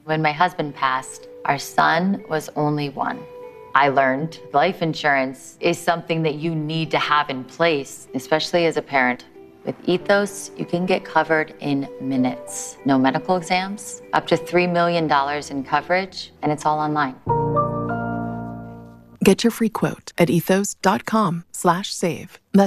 When my husband passed, our son was only one. I learned life insurance is something that you need to have in place, especially as a parent. With Ethos, you can get covered in minutes. No medical exams, up to $3 million in coverage, and it's all online. Get your free quote at ethos.com/save.